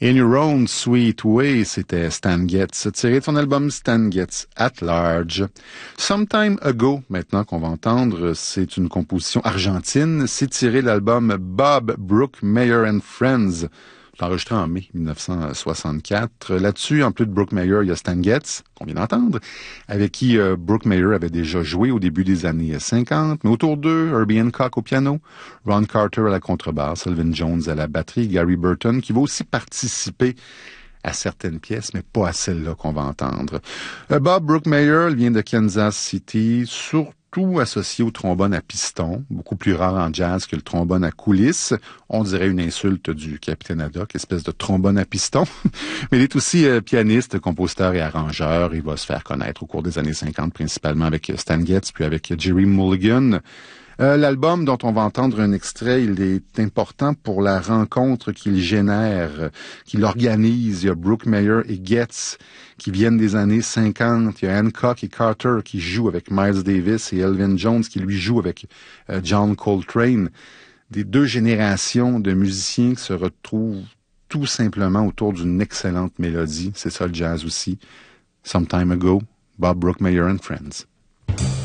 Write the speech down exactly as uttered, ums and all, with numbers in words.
In Your Own Sweet Way, c'était Stan Getz, tiré de son album Stan Getz at Large. Sometime Ago, maintenant qu'on va entendre, c'est une composition argentine. C'est tiré de l'album Bob Brookmeyer and Friends. C'est enregistré en mai dix-neuf cent soixante-quatre. Là-dessus, en plus de Brookmeyer, il y a Stan Getz, qu'on vient d'entendre, avec qui euh, Brookmeyer avait déjà joué au début des années cinquante. Mais autour d'eux, Herbie Hancock au piano, Ron Carter à la contrebasse, Elvin Jones à la batterie, Gary Burton, qui va aussi participer à certaines pièces, mais pas à celle-là qu'on va entendre. Euh, Bob Brookmeyer vient de Kansas City, surtout associé au trombone à piston, beaucoup plus rare en jazz que le trombone à coulisses. On dirait une insulte du Capitaine Haddock, espèce de trombone à piston. Mais il est aussi euh, pianiste, compositeur et arrangeur. Il va se faire connaître au cours des années cinquante, principalement avec Stan Getz, puis avec Jerry Mulligan. Euh, l'album dont on va entendre un extrait, il est important pour la rencontre qu'il génère, qu'il organise. Il y a Brookmeyer et Getz qui viennent des années cinquante. Il y a Hancock et Carter qui jouent avec Miles Davis et Elvin Jones qui lui joue avec euh, John Coltrane. Des deux générations de musiciens qui se retrouvent tout simplement autour d'une excellente mélodie. C'est ça le jazz aussi. Sometime Ago, Bob Brookmeyer and Friends.